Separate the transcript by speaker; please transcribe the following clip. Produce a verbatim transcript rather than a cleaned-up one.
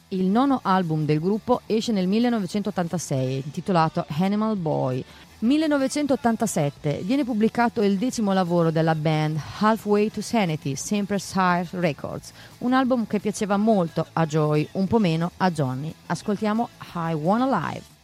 Speaker 1: Il nono album del gruppo esce nel millenovecentottantasei, intitolato Animal Boy. millenovecentottantasette viene pubblicato il decimo lavoro della band, Halfway to Sanity, sempre Sire Records, un album che piaceva molto a Joey, un po' meno a Johnny. Ascoltiamo I Wanna Live.